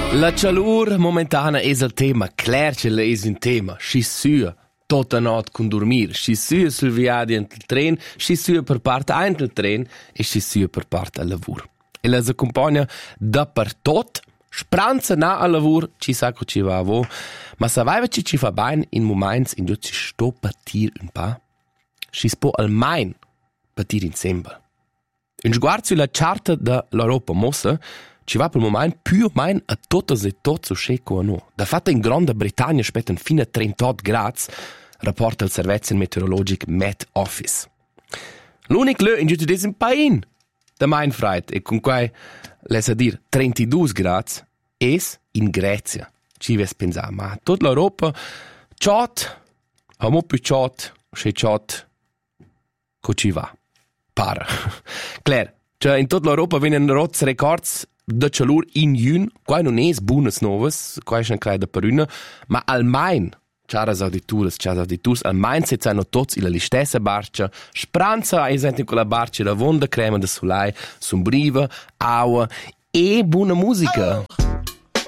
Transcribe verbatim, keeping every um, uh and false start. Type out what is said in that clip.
La calur momentana es il tema, clar che la es un tema, schi sua, tota not con dormir, schi sua sul viadi in il tren, schi sua per parte a in il tren e schi sua per parte al lavur. E la si accompagna da per tot, spranza na al lavur, ci sa co ci va a vo, ma sa vai ci ci fa bain in moments in giù ci sto patir un pa, schi spo al main patir insieme. Un sguardo sulla charta dell'Europa mossa ci va per il momento più o meno a tutto e tutto su sceco a noi. Da fatto in Gran Bretagna aspettano fino a trentotto gradi, rapporta il servizio meteorologico Met Office. L'unico lö in giù di un paese da Mainfreit e con cui, lesa dir, trentadue gradi, è in Grecia. Ci ves pensare, ma tutta l'Europa, ciot, a mo più ciot, se ciot, co ci va. Para. Clar, cioè in tutta l'Europa vengono rotti records da calur in jun, qua non è buonas novas, qua è anche da peruna, ma almeno, ciaras auditores, ciaras auditors, almeno se zanno tots illa li stessa barcia, spranza è esente in quella barcia la vonda crema da solai, sombriva, aua e buona musica.